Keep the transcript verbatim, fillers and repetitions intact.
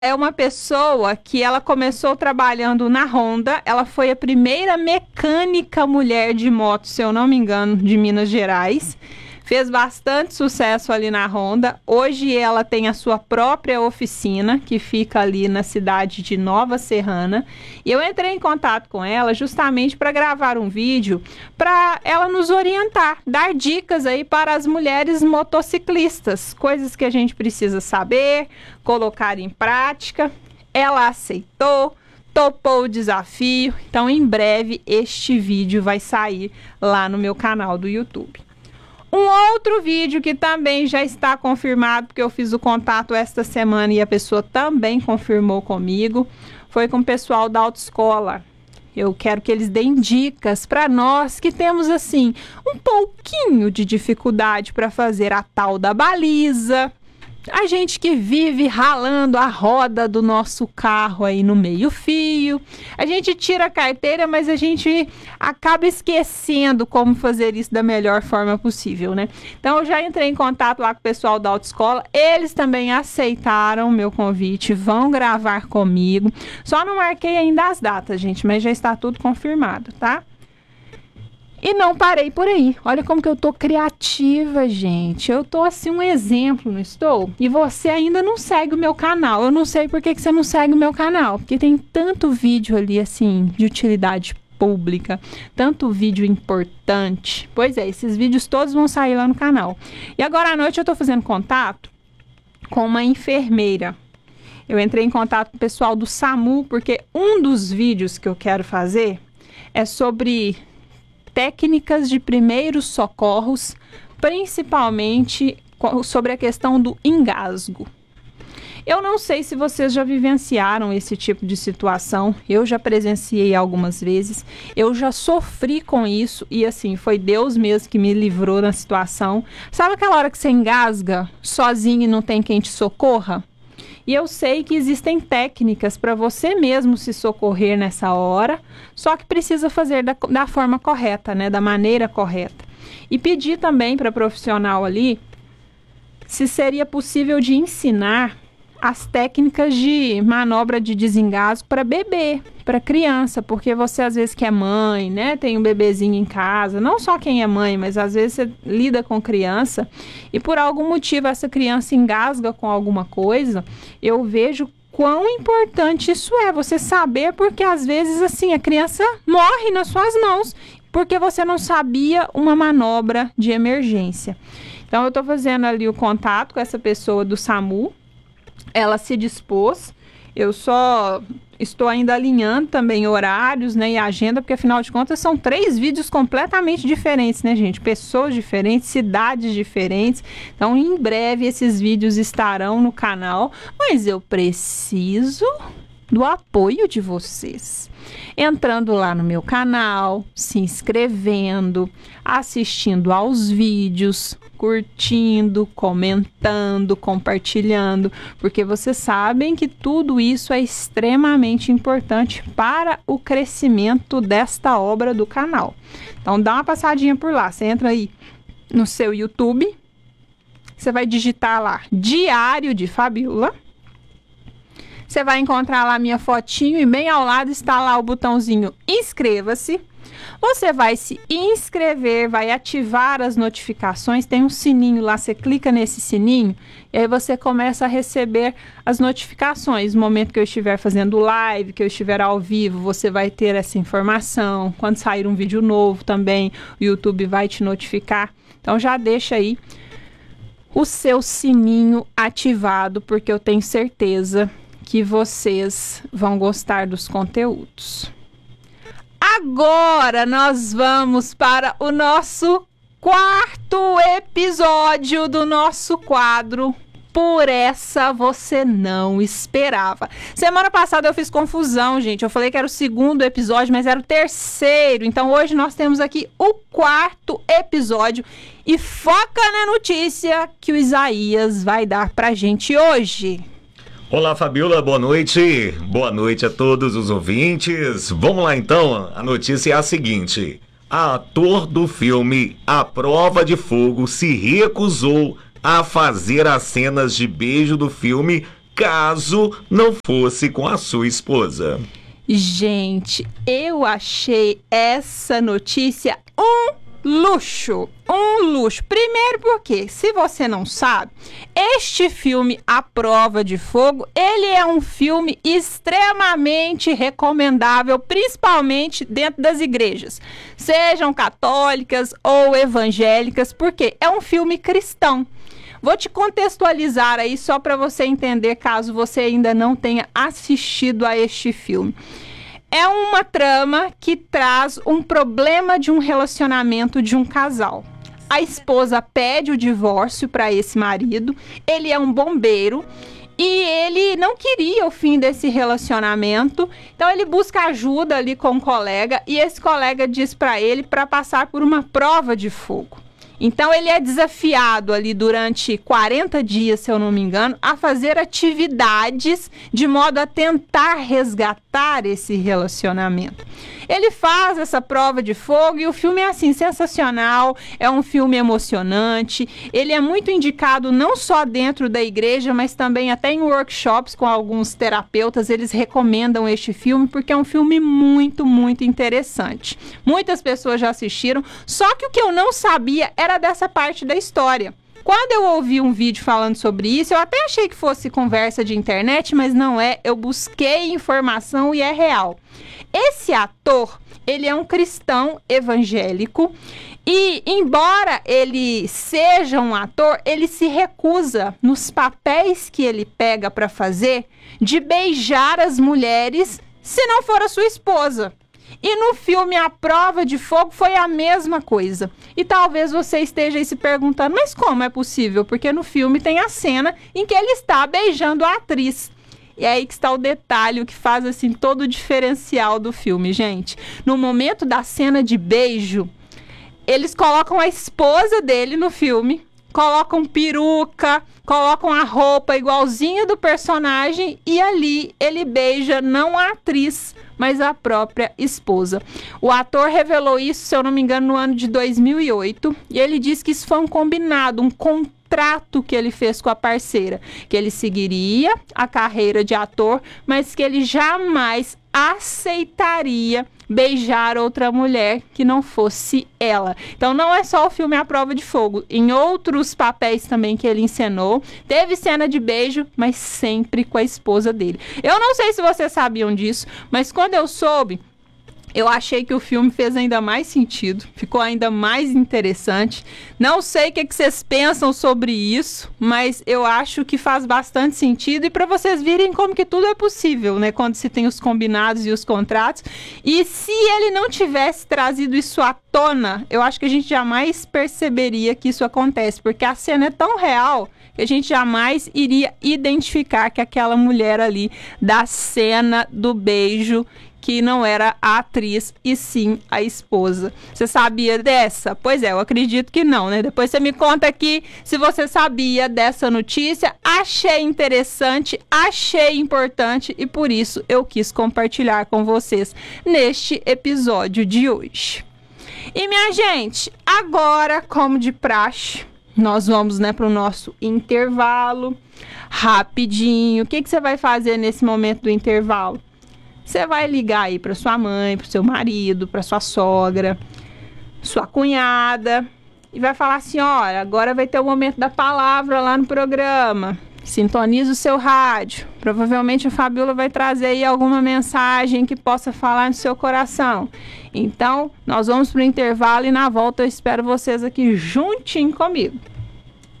É uma pessoa que ela começou trabalhando na Honda, ela foi a primeira mecânica mulher de moto, se eu não me engano, de Minas Gerais. Fez bastante sucesso ali na Honda. Hoje ela tem a sua própria oficina, que fica ali na cidade de Nova Serrana. E eu entrei em contato com ela justamente para gravar um vídeo para ela nos orientar, dar dicas aí para as mulheres motociclistas, coisas que a gente precisa saber, colocar em prática. Ela aceitou, topou o desafio. Então, em breve, este vídeo vai sair lá no meu canal do YouTube. Um outro vídeo que também já está confirmado, porque eu fiz o contato esta semana e a pessoa também confirmou comigo, foi com o pessoal da autoescola. Eu quero que eles deem dicas para nós que temos, assim, um pouquinho de dificuldade para fazer a tal da baliza. A gente que vive ralando a roda do nosso carro aí no meio-fio. A gente tira a carteira, mas a gente acaba esquecendo como fazer isso da melhor forma possível, né? Então, eu já entrei em contato lá com o pessoal da autoescola. Eles também aceitaram o meu convite, vão gravar comigo. Só não marquei ainda as datas, gente, mas já está tudo confirmado, tá? E não parei por aí. Olha como que eu tô criativa, gente. Eu tô assim um exemplo, não estou? E você ainda não segue o meu canal. Eu não sei por que que você não segue o meu canal. Porque tem tanto vídeo ali, assim, de utilidade pública. Tanto vídeo importante. Pois é, esses vídeos todos vão sair lá no canal. E agora à noite eu tô fazendo contato com uma enfermeira. Eu entrei em contato com o pessoal do SAMU, porque um dos vídeos que eu quero fazer é sobre técnicas de primeiros socorros, principalmente sobre a questão do engasgo. Eu não sei se vocês já vivenciaram esse tipo de situação, eu já presenciei algumas vezes, eu já sofri com isso e assim, foi Deus mesmo que me livrou na situação. Sabe aquela hora que você engasga sozinho e não tem quem te socorra? E eu sei que existem técnicas para você mesmo se socorrer nessa hora, só que precisa fazer da, da forma correta, né? Da maneira correta. E pedir também para a profissional ali se seria possível de ensinar as técnicas de manobra de desengasgo para bebê, para criança, porque você às vezes que é mãe, né, tem um bebezinho em casa, não só quem é mãe, mas às vezes você lida com criança e por algum motivo essa criança engasga com alguma coisa, eu vejo quão importante isso é, você saber, porque às vezes assim a criança morre nas suas mãos, porque você não sabia uma manobra de emergência. Então eu estou fazendo ali o contato com essa pessoa do SAMU. Ela se dispôs, eu só estou ainda alinhando também horários, né, e agenda, porque afinal de contas são três vídeos completamente diferentes, né, gente? Pessoas diferentes, cidades diferentes. Então, em breve esses vídeos estarão no canal, mas eu preciso do apoio de vocês. Entrando lá no meu canal, se inscrevendo, assistindo aos vídeos, curtindo, comentando, compartilhando, porque vocês sabem que tudo isso é extremamente importante para o crescimento desta obra do canal. Então dá uma passadinha por lá, você entra aí no seu YouTube, você vai digitar lá Diário de Fabiola. Você vai encontrar lá minha fotinho e bem ao lado está lá o botãozinho inscreva-se. Você vai se inscrever, vai ativar as notificações, tem um sininho lá, você clica nesse sininho e aí você começa a receber as notificações. No momento que eu estiver fazendo live, que eu estiver ao vivo, você vai ter essa informação. Quando sair um vídeo novo também, o YouTube vai te notificar. Então já deixa aí o seu sininho ativado, porque eu tenho certeza que vocês vão gostar dos conteúdos. Agora nós vamos para o nosso quarto episódio do nosso quadro Por Essa Você Não Esperava. Semana passada eu fiz confusão, gente. Eu falei que era o segundo episódio, mas era o terceiro. Então hoje nós temos aqui o quarto episódio. E foca na notícia que o Isaías vai dar pra gente hoje. Olá, Fabiola, boa noite. Boa noite a todos os ouvintes. Vamos lá, então. A notícia é a seguinte. Ator do filme A Prova de Fogo se recusou a fazer as cenas de beijo do filme caso não fosse com a sua esposa. Gente, eu achei essa notícia um luxo, um luxo. Primeiro porque, se você não sabe, este filme A Prova de Fogo, ele é um filme extremamente recomendável, principalmente dentro das igrejas, sejam católicas ou evangélicas, porque é um filme cristão. Vou te contextualizar aí só para você entender, caso você ainda não tenha assistido a este filme. É uma trama que traz um problema de um relacionamento de um casal. A esposa pede o divórcio para esse marido, ele é um bombeiro e ele não queria o fim desse relacionamento, então ele busca ajuda ali com um colega e esse colega diz para ele para passar por uma prova de fogo. Então ele é desafiado ali durante quarenta dias, se eu não me engano, a fazer atividades de modo a tentar resgatar esse relacionamento. Ele faz essa prova de fogo e o filme é assim, sensacional, é um filme emocionante, ele é muito indicado não só dentro da igreja, mas também até em workshops com alguns terapeutas, eles recomendam este filme porque é um filme muito, muito interessante. Muitas pessoas já assistiram, só que o que eu não sabia era dessa parte da história. Quando eu ouvi um vídeo falando sobre isso, eu até achei que fosse conversa de internet, mas não é. Eu busquei informação e é real. Esse ator, ele é um cristão evangélico e, embora ele seja um ator, ele se recusa, nos papéis que ele pega para fazer, de beijar as mulheres se não for a sua esposa. E no filme A Prova de Fogo foi a mesma coisa. E talvez você esteja aí se perguntando, mas como é possível? Porque no filme tem a cena em que ele está beijando a atriz. E é aí que está o detalhe, o que faz assim todo o diferencial do filme, gente. No momento da cena de beijo, eles colocam a esposa dele no filme, colocam peruca, colocam a roupa igualzinha do personagem e ali ele beija não a atriz, mas a própria esposa. O ator revelou isso, se eu não me engano, no ano de dois mil e oito, e ele disse que isso foi um combinado, um contrato que ele fez com a parceira, que ele seguiria a carreira de ator, mas que ele jamais aceitaria beijar outra mulher que não fosse ela. Então não é só o filme A Prova de Fogo. Em outros papéis também que ele encenou, teve cena de beijo, mas sempre com a esposa dele. Eu não sei se vocês sabiam disso, mas quando eu soube, eu achei que o filme fez ainda mais sentido, ficou ainda mais interessante. Não sei o que, que vocês pensam sobre isso, mas eu acho que faz bastante sentido e para vocês virem como que tudo é possível, né? Quando se tem os combinados e os contratos. E se ele não tivesse trazido isso à tona, eu acho que a gente jamais perceberia que isso acontece, porque a cena é tão real que a gente jamais iria identificar que aquela mulher ali da cena do beijo que não era a atriz e sim a esposa. Você sabia dessa? Pois é, eu acredito que não, né? Depois você me conta aqui se você sabia dessa notícia. Achei interessante, achei importante e por isso eu quis compartilhar com vocês neste episódio de hoje. E minha gente, agora, como de praxe, nós vamos, né, para o nosso intervalo rapidinho. O que, que você vai fazer nesse momento do intervalo? Você vai ligar aí para sua mãe, para o seu marido, para sua sogra, sua cunhada e vai falar assim, olha, agora vai ter o momento da palavra lá no programa. Sintoniza o seu rádio. Provavelmente a Fabiola vai trazer aí alguma mensagem que possa falar no seu coração. Então, nós vamos para o intervalo e na volta eu espero vocês aqui juntinho comigo.